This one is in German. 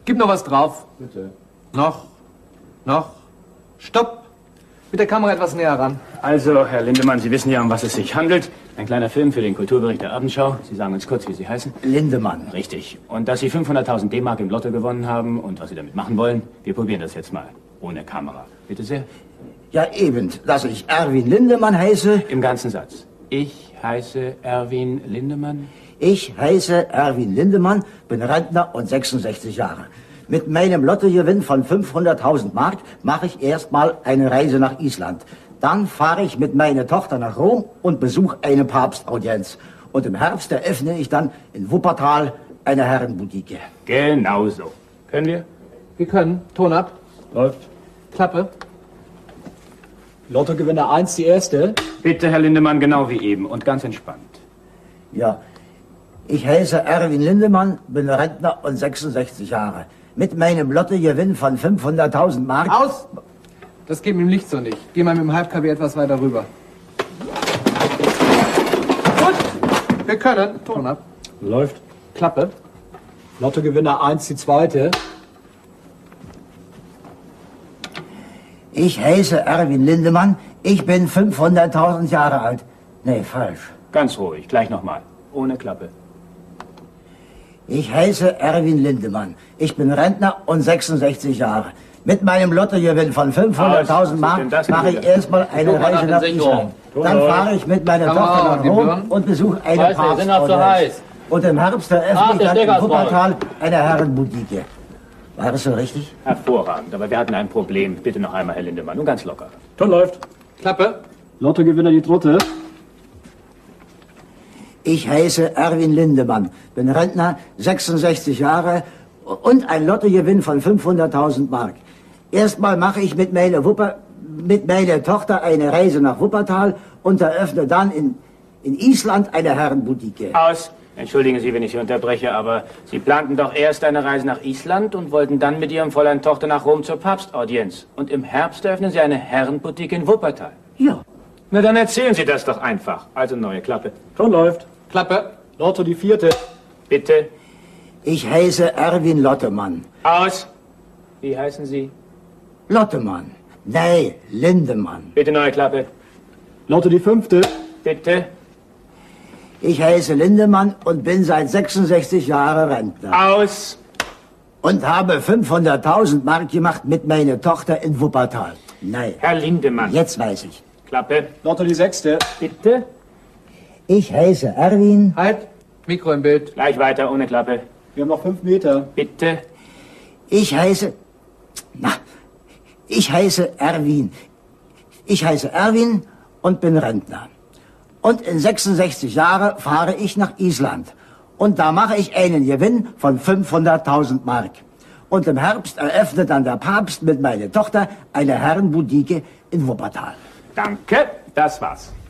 Gib noch was drauf. Bitte. Noch. Stopp. Mit der Kamera etwas näher ran. Also, Herr Lindemann, Sie wissen ja, um was es sich handelt. Ein kleiner Film für den Kulturbericht der Abendschau. Sie sagen uns kurz, wie Sie heißen. Lindemann. Richtig. Und dass Sie 500.000 D-Mark im Lotto gewonnen haben und was Sie damit machen wollen, wir probieren das jetzt mal. Ohne Kamera. Bitte sehr. Ja, eben, dass ich Erwin Lindemann heiße. Im ganzen Satz. Ich heiße Erwin Lindemann. Ich heiße Erwin Lindemann, bin Rentner und 66 Jahre. Mit meinem Lottogewinn von 500.000 Mark mache ich erstmal eine Reise nach Island. Dann fahre ich mit meiner Tochter nach Rom und besuche eine Papstaudienz. Und im Herbst eröffne ich dann in Wuppertal eine Herrenboutique. Genau so. Können wir? Wir können. Ton ab. Läuft. Klappe. Lottogewinner 1, die erste. Bitte, Herr Lindemann, genau wie eben und ganz entspannt. Ja, ich heiße Erwin Lindemann, bin Rentner und 66 Jahre. Mit meinem Lottogewinn von 500.000 Mark... Aus! Das geht mit dem Licht so nicht. Geh mal mit dem Halb-KB etwas weiter rüber. Gut, wir können. Ton ab. Läuft. Klappe. Lottogewinner 1, die zweite. Ich heiße Erwin Lindemann, ich bin 500.000 Jahre alt. Nee, falsch. Ganz ruhig, gleich nochmal. Ohne Klappe. Ich heiße Erwin Lindemann, ich bin Rentner und 66 Jahre. Mit meinem Lottogewinn von 500.000 Mark mache ich erstmal eine Reise nach Island. Dann fahre ich mit meiner Tochter nach Rom und besuche eine Papstaudienz. Und im Herbst eröffne ich dann in Wuppertal eine Herrenboutique. War das so richtig? Hervorragend, aber wir hatten ein Problem. Bitte noch einmal, Herr Lindemann, nur ganz locker. Ton läuft. Klappe. Lottogewinner die dritte. Ich heiße Erwin Lindemann, bin Rentner, 66 Jahre und ein Lottogewinn von 500.000 Mark. Erstmal mache ich mit meiner Tochter eine Reise nach Wuppertal und eröffne dann in Island eine Herrenboutique. Aus. Entschuldigen Sie, wenn ich Sie unterbreche, aber Sie planten doch erst eine Reise nach Island und wollten dann mit Ihrem Fräulein Tochter nach Rom zur Papstaudienz. Und im Herbst eröffnen Sie eine Herrenboutique in Wuppertal. Ja. Na, dann erzählen Sie das doch einfach. Also neue Klappe. Ton läuft. Klappe. Lotto die vierte. Bitte. Ich heiße Erwin Lottemann. Aus. Wie heißen Sie? Lottemann. Nee, Lindemann. Bitte neue Klappe. Lotto die fünfte. Bitte. Ich heiße Lindemann und bin seit 66 Jahren Rentner. Aus. Und habe 500.000 Mark gemacht mit meiner Tochter in Wuppertal. Nein. Herr Lindemann. Jetzt weiß ich. Klappe. Lotto die sechste. Bitte. Ich heiße Erwin. Halt. Mikro im Bild. Gleich weiter, ohne Klappe. Wir haben noch 5 Meter. Bitte. Ich heiße Erwin. Ich heiße Erwin und bin Rentner. Und in 66 Jahren fahre ich nach Island. Und da mache ich einen Gewinn von 500.000 Mark. Und im Herbst eröffnet dann der Papst mit meiner Tochter eine Herrenboutique in Wuppertal. Danke. Das war's.